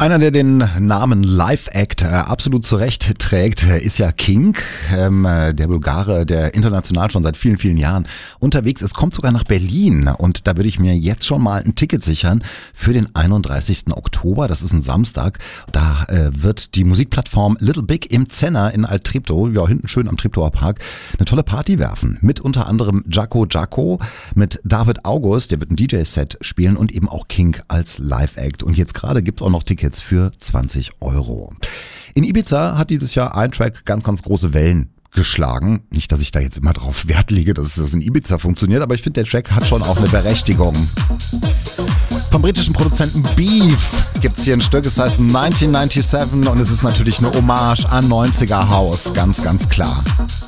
Einer, der den Namen Live Act absolut zurecht trägt, ist ja King, der Bulgare, der international schon seit vielen, vielen Jahren unterwegs ist, kommt sogar nach Berlin. Und da würde ich mir jetzt schon mal ein Ticket sichern für den 31. Oktober. Das ist ein Samstag. Da wird die Musikplattform Little Big im Zenner in Alt-Treptow, ja hinten schön am Treptower Park, eine tolle Party werfen. Mit unter anderem Jaco, mit David August, der wird ein DJ-Set spielen und eben auch King als Live Act. Und jetzt gerade gibt es auch noch Tickets für 20 €. In Ibiza hat dieses Jahr ein Track ganz, ganz große Wellen geschlagen. Nicht, dass ich da jetzt immer drauf Wert lege, dass das in Ibiza funktioniert, aber ich finde, der Track hat schon auch eine Berechtigung. Vom britischen Produzenten Beef gibt es hier ein Stück, es heißt 1997 und es ist natürlich eine Hommage an 90er House, ganz, ganz klar.